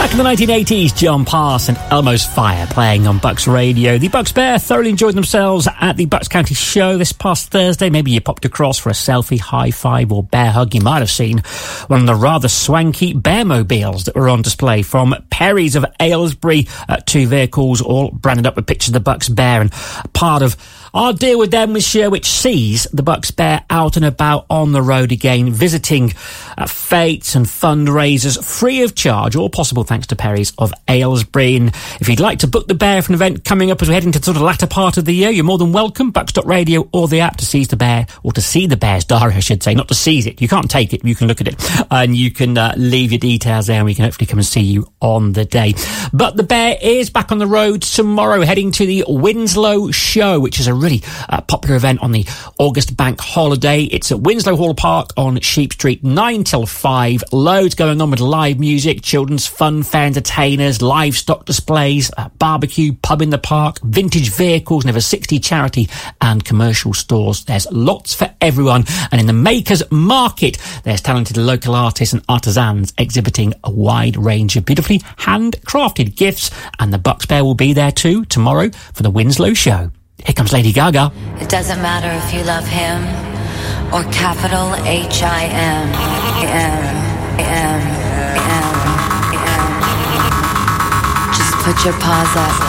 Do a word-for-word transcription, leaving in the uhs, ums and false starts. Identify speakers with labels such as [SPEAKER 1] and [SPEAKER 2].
[SPEAKER 1] Back in the nineteen eighties, John Pass and Elmo's Fire playing on Bucks Radio. The Bucks Bear thoroughly enjoyed themselves at the Bucks County Show this past Thursday. Maybe you popped across for a selfie, high five or bear hug. You might have seen one of the rather swanky bearmobiles that were on display from Perry's of Aylesbury. Uh, two vehicles all branded up with pictures of the Bucks Bear, and part of our deal with them this year, which sees the Bucks Bear out and about on the road again, visiting uh, fetes and fundraisers free of charge, all possible thanks to Perry's of Aylesbury. And if you'd like to book the Bear for an event coming up as we head into the sort of latter part of the year, you're more than welcome. Bucks dot radio or the app to seize the Bear, or to see the Bear's diary, I should say, not to seize it. You can't take it, you can look at it, and you can uh, leave your details there, and we can hopefully come and see you on the day. But the Bear is back on the road tomorrow, heading to the Winslow Show, which is a really uh, popular event on the August bank holiday. It's at Winslow Hall Park on Sheep Street, nine till five. Loads going on with live music, children's fun, fair entertainers, livestock displays, uh, barbecue, pub in the park, vintage vehicles, and over sixty charity and commercial stores. There's lots for everyone. And in the Makers Market, there's talented local artists and artisans exhibiting a wide range of beautifully handcrafted gifts. And the Bucks Bear will be there too tomorrow for the Winslow Show. Here comes Lady Gaga.
[SPEAKER 2] It doesn't matter if you love him or capital H I M. M, M, M, M. Just put your paws up